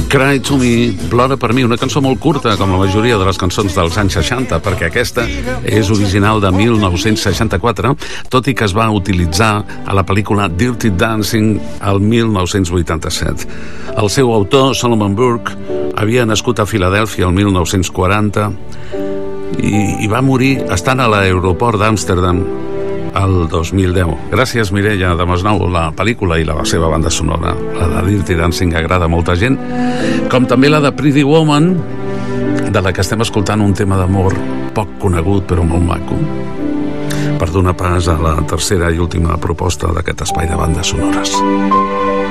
Cry to Me, Plora per mi, una cançó molt curta, com la majoria de les cançons dels anys 60, perquè aquesta és original de 1964, tot i que es va utilitzar a la pel·lícula Dirty Dancing al 1987. El seu autor, Solomon Burke, havia nascut a Filadèlfia el 1940 i va morir estant a l'aeroport d'Amsterdam el 2010. Gràcies, Mireia de Masnou. La pel·lícula i la seva banda sonora, la de Dirty Dancing, agrada a molta gent, com també la de Pretty Woman, de la que estem escoltant un tema d'amor poc conegut però molt maco, per donar pas a la tercera i última proposta d'aquest espai de bandes sonores.